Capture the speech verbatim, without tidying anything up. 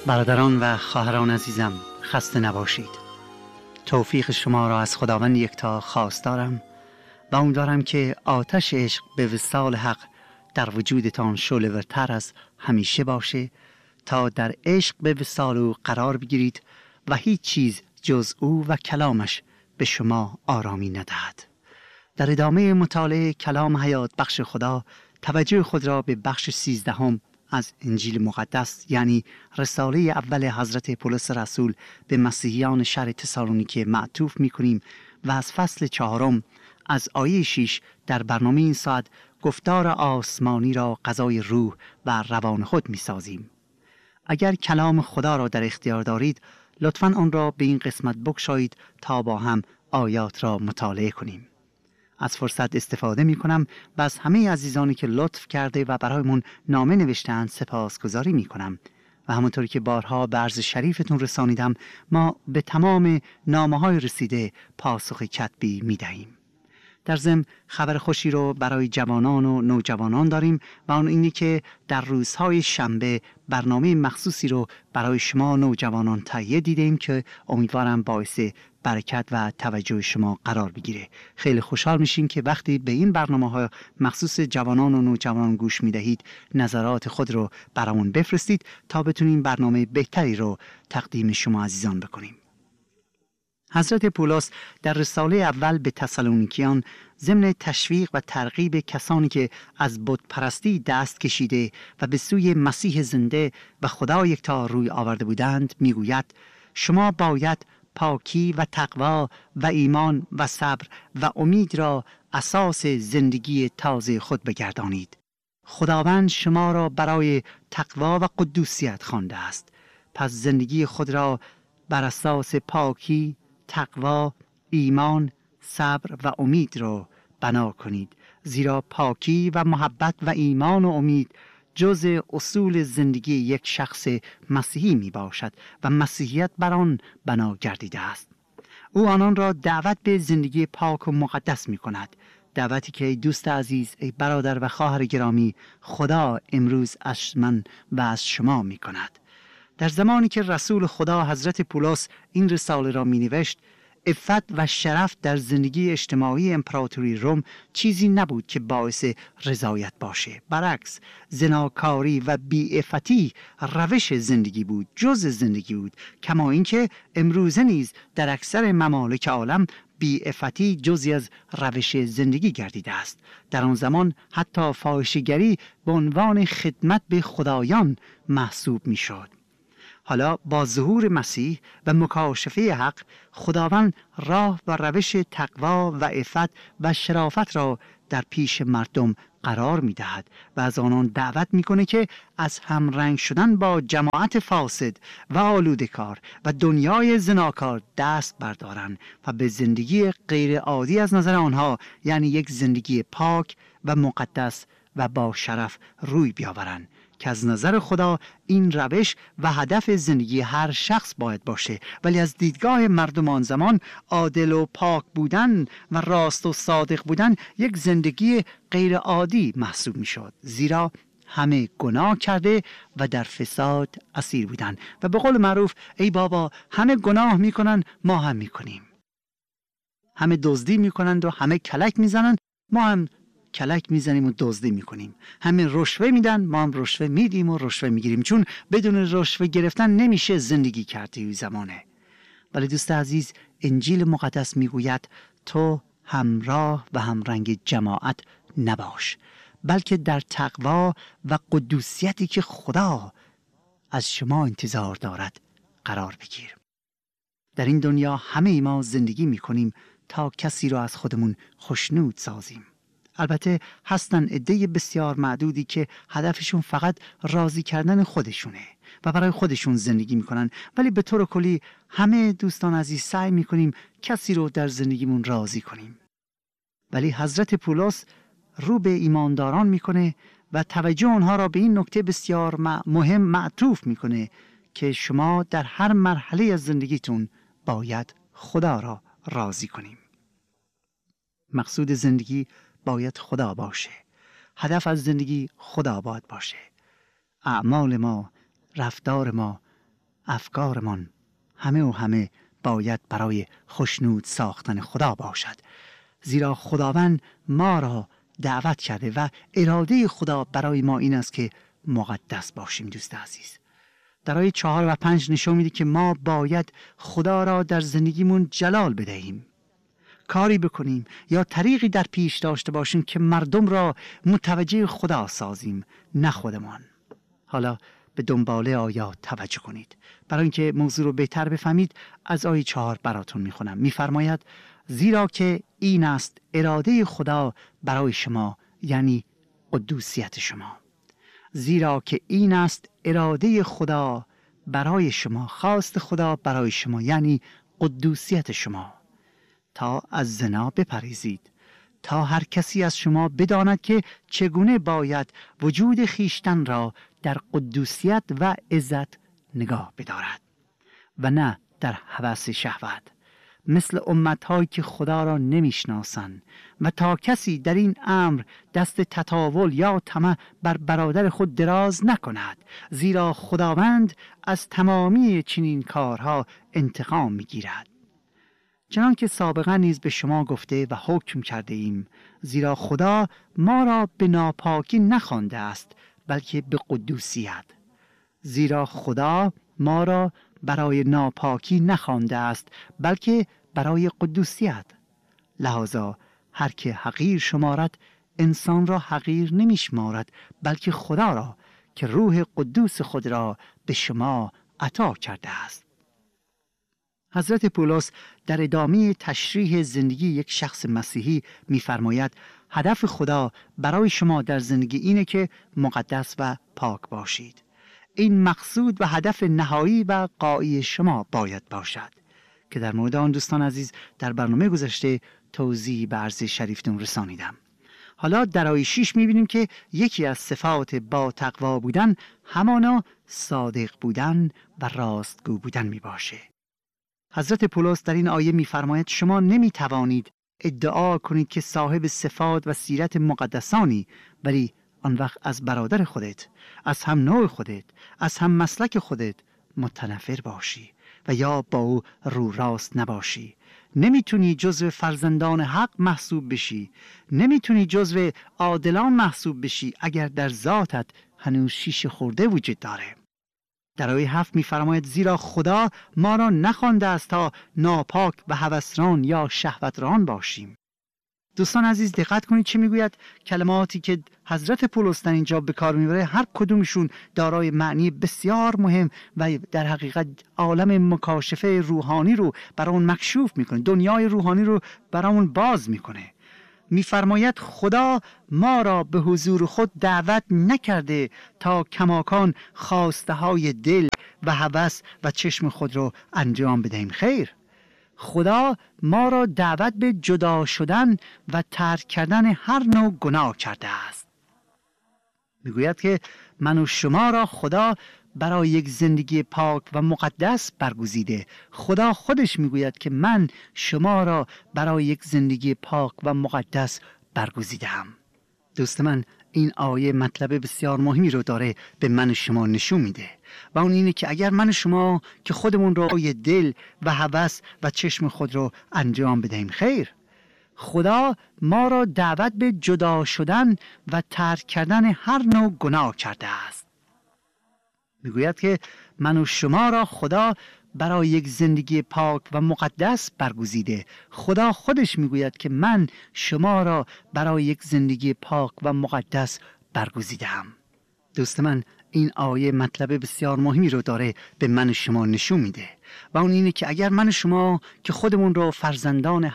برادران و خواهران عزیزم، خسته نباشید. توفیق شما را از خداوند یکتا خواستارم و امیدوارم که آتش عشق به وصال حق در وجودتان شعله‌ورتر از همیشه باشه تا در عشق به وصال او قرار بگیرید و هیچ چیز جز او و کلامش به شما آرامی ندهد. در ادامه مطالعه کلام حیات بخش خدا توجه خود را به بخش سیزدهم از انجیل مقدس، یعنی رساله اول حضرت پولس رسول به مسیحیان شهر تسالونیکه معطوف می کنیم و از فصل چهارم از آیه شش در برنامه این ساعت گفتار آسمانی را غذای روح و روان خود می سازیم. اگر کلام خدا را در اختیار دارید لطفاً آن را به این قسمت بگشایید تا با هم آیات را مطالعه کنیم. از فرصت استفاده می کنم و از همه عزیزانی که لطف کرده و برایمون نامه نوشتند سپاسگزاری می کنم و همونطوری که بارها به عرض شریفتون رسانیدم، ما به تمام نامه های رسیده پاسخ کتبی می دهیم. در ضمن خبر خوشی رو برای جوانان و نوجوانان داریم و آن اینی که در روزهای شنبه برنامه مخصوصی رو برای شما نوجوانان تهیه دیدیم که امیدوارم باعث برکت و توجه شما قرار بگیره. خیلی خوشحال میشیم که وقتی به این برنامه‌ها مخصوص جوانان و نوجوانان گوش میدهید نظرات خود رو برامون بفرستید تا بتونیم برنامه بهتری رو تقدیم شما عزیزان بکنیم. حضرت پولس در رساله اول به تسالونیکیان ضمن تشویق و ترغیب کسانی که از بت پرستی دست کشیده و به سوی مسیح زنده و خدا یکتا روی آورده بودند میگوید شما باید پاکی و تقوا و ایمان و صبر و امید را اساس زندگی تازه خود بگردانید. خداوند شما را برای تقوا و قدوسیت خوانده است. پس زندگی خود را بر اساس پاکی، تقوا، ایمان، صبر و امید را بنا کنید، زیرا پاکی و محبت و ایمان و امید جز اصول زندگی یک شخص مسیحی می باشد و مسیحیت بر آن بنا گردیده است. او آنان را دعوت به زندگی پاک و مقدس می کند، دعوتی که ای دوست عزیز، ای برادر و خواهر گرامی، خدا امروز از من و از شما می کند. در زمانی که رسول خدا حضرت پولس این رساله را می نوشت، عفت و شرف در زندگی اجتماعی امپراتوری روم چیزی نبود که باعث رضایت باشه. برعکس، زناکاری و بی‌عفتی روش زندگی بود، جز زندگی بود، کما اینکه امروزه نیز در اکثر ممالک عالم بی‌عفتی جزئی از روش زندگی گردیده است. در آن زمان حتی فاحشه‌گری به عنوان خدمت به خدایان محسوب می‌شد. حالا با ظهور مسیح و مکاشفه حق، خداوند راه و روش تقوا و عفت و شرافت را در پیش مردم قرار می دهد و از آنان دعوت می کنه که از همرنگ شدن با جماعت فاسد و آلودکار و دنیای زناکار دست بردارن و به زندگی غیر عادی از نظر آنها، یعنی یک زندگی پاک و مقدس و با شرف روی بیاورن که از نظر خدا این روش و هدف زندگی هر شخص باید باشه، ولی از دیدگاه مردم آن زمان عادل و پاک بودن و راست و صادق بودن یک زندگی غیر عادی محسوب می شد، زیرا همه گناه کرده و در فساد اسیر بودن و به قول معروف ای بابا همه گناه می کنن ما هم می کنیم، همه دزدی می کنند و همه کلک می زنند ما هم کلک میزنیم و دزدی میکنیم، همین رشوه میدن ما هم رشوه میدیم و رشوه میگیریم، چون بدون رشوه گرفتن نمیشه زندگی کرد توی زمانه. ولی دوست عزیز، انجیل مقدس میگوید تو همراه و همرنگ جماعت نباش، بلکه در تقوا و قدوسیتی که خدا از شما انتظار دارد قرار بگیر. در این دنیا همه ما زندگی میکنیم تا کسی را از خودمون خوشنود سازیم. البته هستن عده بسیار معدودی که هدفشون فقط راضی کردن خودشونه و برای خودشون زندگی میکنن، ولی به طور کلی همه دوستان عزیز سعی میکنیم کسی رو در زندگیمون راضی کنیم. ولی حضرت پولس رو به ایمانداران میکنه و توجه اونها را به این نکته بسیار مهم معطوف میکنه که شما در هر مرحله از زندگیتون باید خدا را راضی کنیم. مقصود زندگی باید خدا باشه، هدف از زندگی خدا باید باشه. اعمال ما، رفتار ما افکارمان همه و همه باید برای خشنود ساختن خدا باشد، زیرا خداوند ما را دعوت کرده و اراده خدا برای ما این است که مقدس باشیم. دوست عزیز، در آیه چهار و پنج نشون میده که ما باید خدا را در زندگیمون جلال بدهیم، کاری بکنیم یا طریقی در پیش داشته باشیم که مردم را متوجه خدا سازیم، نه خودمان. حالا به دنباله آیات توجه کنید. برای اینکه موضوع رو بهتر بفهمید از آیه چهار براتون میخونم. میفرماید زیرا که این است اراده خدا برای شما، یعنی قدوسیت شما. زیرا که این است اراده خدا برای شما، خواست خدا برای شما یعنی قدوسیت شما، تا از زنا بپرهیزید، تا هر کسی از شما بداند که چگونه باید وجود خیشتن را در قدوسیت و عزت نگاه بدارد و نه در هوس شهوت، مثل امت‌هایی که خدا را نمیشناسند، و تا کسی در این امر دست تطاول یا طمع بر برادر خود دراز نکند، زیرا خداوند از تمامی چنین کارها انتقام میگیرد. چنان که سابقا نیز به شما گفته و حکم کرده ایم، زیرا خدا ما را به ناپاکی نخوانده است بلکه به قدوسیت. زیرا خدا ما را برای ناپاکی نخوانده است بلکه برای قدوسیت. لذا هر که حقیر شمارد انسان را حقیر نمیشمارد بلکه خدا را که روح قدوس خود را به شما عطا کرده است. حضرت پولس در ادامه تشریح زندگی یک شخص مسیحی می‌فرماید هدف خدا برای شما در زندگی اینه که مقدس و پاک باشید. این مقصود و هدف نهایی و غایی شما باید باشد که در مورد آن دوستان عزیز در برنامه گذشته توضیح به عرض شریفتون رسانیدم. حالا در آیه شش می‌بینیم که یکی از صفات با تقوا بودن همانا صادق بودن و راستگو بودن میباشه. حضرت پولس در این آیه می‌فرماید شما نمی‌توانید ادعا کنید که صاحب صفات و سیرت مقدسانی، ولی آن وقت از برادر خودت، از هم نوع خودت، از هم مسلک خودت متنفر باشی و یا با او رو راست نباشی. نمیتونی جزو فرزندان حق محسوب بشی، نمیتونی جزو عادلان محسوب بشی اگر در ذاتت هنوز شیشه خورده وجود داره. در آیه هفت می‌فرماید زیرا خدا ما را نخوانده است تا ناپاک و هوسران یا شهوتران باشیم. دوستان عزیز دقت کنید چه میگوید. کلماتی که حضرت پولس در اینجا به کار میبره هر کدومشون دارای معنی بسیار مهم و در حقیقت عالم مکاشفه روحانی رو برامون مکشوف میکنه، دنیای روحانی رو برامون باز میکنه. میفرماید خدا ما را به حضور خود دعوت نکرده تا کماکان خواسته های دل و هوس و چشم خود رو انجام بدهیم. خیر، خدا ما را دعوت به جدا شدن و ترک کردن هر نوع گناه کرده است. میگوید که من و شما را خدا برای یک زندگی پاک و مقدس برگزیده. خدا خودش میگوید که من شما را برای یک زندگی پاک و مقدس برگزیدم. دوست من، این آیه مطلب بسیار مهمی رو داره به من و شما نشون میده و اون اینه که اگر من و شما که خودمون رو یه دل و هوس و چشم خود رو انجام بدهیم، خیر، خدا ما را دعوت به جدا شدن و ترک کردن هر نوع گناه کرده است. میگوید که من و شما را خدا برای یک زندگی پاک و مقدس برگزیده. خدا خودش میگوید که من شما را برای یک زندگی پاک و مقدس برگزیدم. دوست من، این آیه مطلب بسیار مهمی رو داره به من و شما نشون میده و اون اینه که اگر من و شما که خودمون رو فرزندان